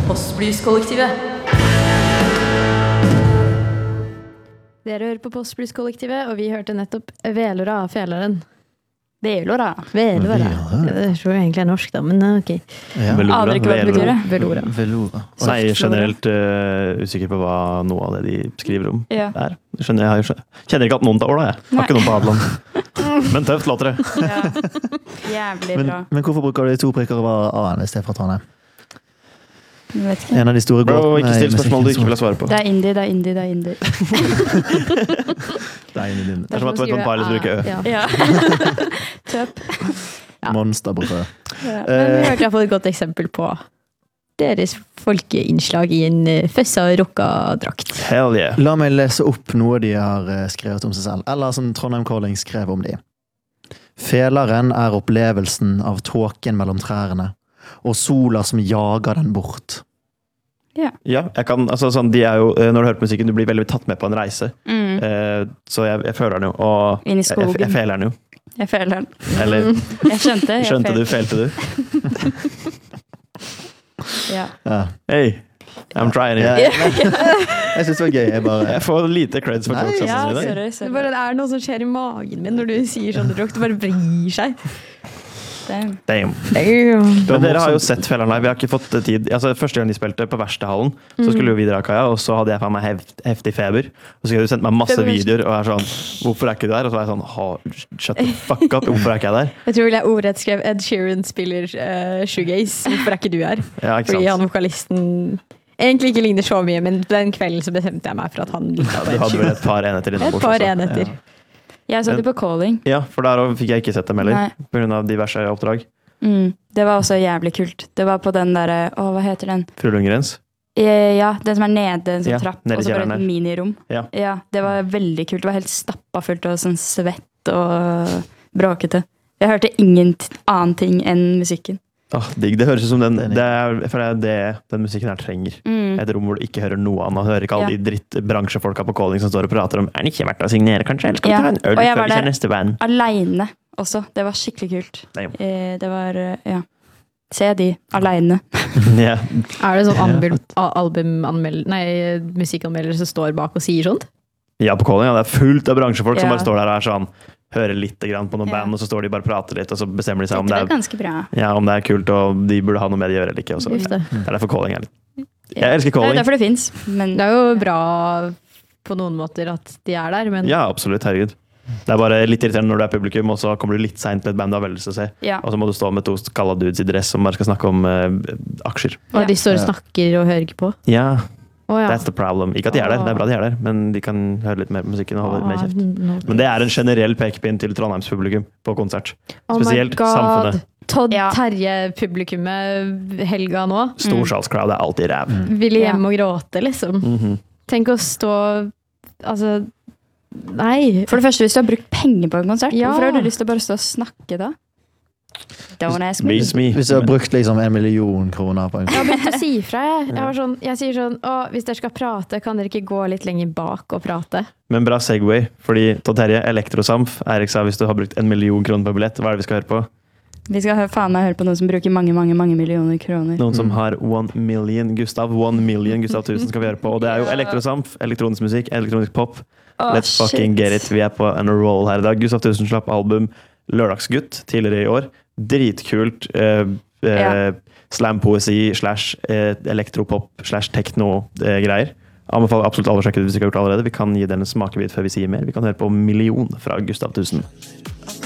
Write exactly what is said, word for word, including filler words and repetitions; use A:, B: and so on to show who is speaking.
A: Postblues-kollektivet.
B: Dere hører på Postblues-kollektivet, og vi hørte nettopp Velora av Fjellaren.
C: Velora.
B: Velora. Jeg tror jeg egentlig er norsk da, men ok.
D: Ja.
C: Velora. Aldri ikke hva det betyr det.
B: Velora.
D: Velora.
E: Nei, generelt uh, usikker på hva noe av det de skriver om
C: Ja.
E: er. Skjønner, jeg har, kjenner ikke at noen tar år da, jeg. Har ikke noen på Hadeland. Men tøft låter det.
C: Ja. Jævlig
D: Men,
C: bra.
D: men hvorfor bruker du to prikker over A-en hvis det er fra Trondheim?
C: Jeg vet ikke.
D: En av de store
E: Bro,
D: gåtene
E: ikke
D: i
E: still spørsmål du
D: musikken
E: ikke vil ha svare på.
C: Det er indie, det er indie, det er indie.
D: Det er inni din
E: Det er som at Twenty One Pilots bruker ø.
B: Ja.
C: Ja. Tøp.
B: Ja.
D: monsterbrød.
C: Ja.
B: Men vi hørte i hvert fall et godt eksempel på deres folkeinnslag i en uh, føssa rocka drakt.
E: Hell yeah.
D: La meg lese opp noe de har eh, skrevet om seg selv, eller som Trondheim Calling skrev om de. Felaren er opplevelsen av tåken mellom trærne, og sola som jager den bort.
E: Ja, jeg kan, altså sånn, de er jo, eh, når du hører på musikken, du blir veldig tatt med på en reise.
C: Mm.
E: Eh, så jeg, jeg føler den jo, og
C: Inn i
E: jeg, jeg,
C: skogen.
E: jeg feler den jo.
C: Jeg føler den.
E: Eller,
C: Jeg skjønte. Jeg
E: skjønte du,
C: følte.
E: felte du?
C: Ja.
D: Ja.
E: Hey, I'm trying
D: Ja,
E: it.
D: jeg synes det var gøy. Jeg bare...
E: Jeg får lite creds for
D: Nei,
E: jokes
C: Ja,
E: i dag.
C: sorry,
B: Det,
C: sorry.
B: bare, det er noe som skjer i magen min når du sier sånne rock. Det bare vrir seg.
C: Damn.
E: Damn.
B: Damn.
E: Men dere har jo sett Felleren live. Vi har ikke fått tid. Altså, første gang de spilte på Verkstedhallen, så skulle jo vi dra, Kaja, og så hadde jeg faen meg heft, heftig feber. Og så hadde du sendt meg masse
B: Feber.
E: videoer, og jeg er sånn, hvorfor er ikke du der? Og så var jeg sånn, "Ha, shut the fuck up, hvorfor er ikke jeg der?
B: Jeg tror vel jeg ordrett skrev Ed Sheeran spiller uh, Shoegaze. Hvorfor er ikke du her?
E: Ja, ikke
B: Fordi
E: sant?
B: han vokalisten egentlig ikke ligner så mye, men den kvelden så bestemte jeg meg for at han
E: Ja,
B: likte
E: du
B: Ed
E: hadde vel
B: Sheeran.
E: et par enheter
B: Et
E: innom
B: par enheter.
C: Jeg så det på Calling.
E: Ja, for der også fikk jeg ikke sett dem heller,
C: Nei.
E: på grunn av diverse oppdrag.
C: Mm. Det var også jævlig kult. Det var på den derre Å, hva heter den?
E: Fru Lundgrens.
C: Eh, Ja, den som er nede, en sånn
E: Ja,
C: trapp,
E: nede i
C: og så bare
E: kjelleren
C: et
E: der.
C: minirom.
E: Ja.
C: Det var veldig kult. Det var helt stappa fullt av sånn svett og bråkete. Jeg hørte ingen t- annen ting enn musikken.
E: Åh, digg. Det høres ut som den,
D: Det er
E: det er, for det er det den musikken her trenger.
C: Mm.
E: Et rom hvor du ikke hører noe annet. Hører ikke alle
C: Ja.
E: de drittbransjefolka på Calling som står og prater om, er det ikke verdt å signere kanskje? Eller skal vi
C: Ja,
E: ta en øl
C: og jeg
E: før
C: var
E: vi ser
C: der-
E: neste band?
C: Aleine også. Det var skikkelig kult.
E: Damn.
C: Eh, Det var eh, Ja. Se de aleine.
E: Ja.
B: Er det sånn album, albumanmeld, nei, musikkanmeldere som står bak og sier sånt?
E: Ja, på Calling, ja, det er fullt av bransjefolk som
C: Ja.
E: bare står der og er sånn, hører litt grann på noen
C: Ja.
E: band, og så står de bare og prater litt, og så bestemmer de seg om
C: Det
E: det
C: var
E: er,
C: ganske bra.
E: ja, om det er kult, og de burde ha noe med det å gjøre eller ikke. Og så.
B: Uff det.
E: Det er derfor Calling er litt.
C: Ja.
E: Jeg elsker
C: Det er
E: Calling.
C: jo derfor det fins. Men
B: Det er jo bra på noen måter at de er der, men
E: Ja, absolutt, herregud. Det er bare litt irriterende når du er publikum, og så kommer du litt sent til et band du har veldig lyst til å se.
C: ja.
E: Og så må du stå med to skalla dudes i dress som bare skal snakke om eh, aksjer.
B: og de står og
D: Ja.
B: snakker og hører ikke på.
E: Ja,
B: Å ja.
E: that's the problem. Ikke at de er der, det er bra de er der, men de kan høre litt mer på musikken og holde litt mer kjeft.
B: Nå-
E: Men det er en generell pekepinn til Trondheims publikum på konsert.
B: Oh my
E: Spesielt
B: God.
E: samfunnet.
B: Todd
C: Ja.
B: Terje-publikummet helga nå
E: Storsalscrowd er alltid ræv.
B: ville
C: Ja.
B: hjem og gråte, liksom.
E: Mhm.
B: Tenk å stå Altså, nei.
C: For det første, hvis du har brukt penger på en konsert,
B: Ja.
C: hvorfor har du lyst til å bare stå og snakke da? Don't ask me.
E: Beats me.
D: Hvis du har brukt liksom en million kroner på en
B: Jeg har begynt å si fra, jeg. Jeg, var sånn, jeg sier sånn Å, hvis dere skal prate, kan dere ikke gå litt lenger bak og prate?
E: Men bra Segway, fordi Todd Terje, Elektrosamf, Erik sa hvis du har brukt en million kroner på billett, hva er det vi skal høre på?
C: Vi skal høre, faen meg høre på noen som bruker mange, mange, mange millioner kroner.
E: Noen som
D: Mm.
E: har one million Gustav, one million Gustav tusen skal vi høre på, og det er jo
C: Ja.
E: Elektrosamf, elektronisk musikk, elektronisk pop.
C: Åh,
E: Let's
C: shit.
E: fucking get it. Vi er på en roll her i dag. Gustav tusen slapp album Lørdagsgutt tidligere i år. Dritkult. Eh, eh,
C: Ja.
E: Slampoesi slash eh, elektropop slash tekno-greier. Anbefaler absolutt alle å sjekke det hvis du ikke har gjort det allerede. Vi kan gi den en smakebit før vi sier mer. Vi kan høre på Million fra Gustav tusen.